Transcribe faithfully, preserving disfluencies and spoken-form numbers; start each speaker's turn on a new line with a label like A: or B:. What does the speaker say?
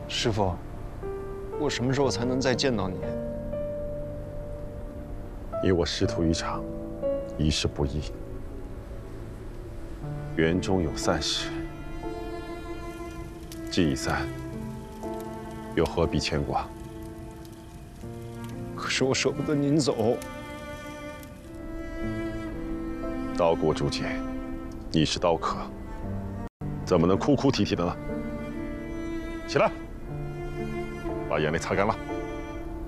A: 师傅，我什么时候才能再见到你？
B: 你我师徒一场，一事不易。园中有散时，既已散，又何必牵挂？
A: 可是我舍不得您走。
B: 刀过竹节，你是刀客，怎么能哭哭啼啼的呢？起来，把眼泪擦干了。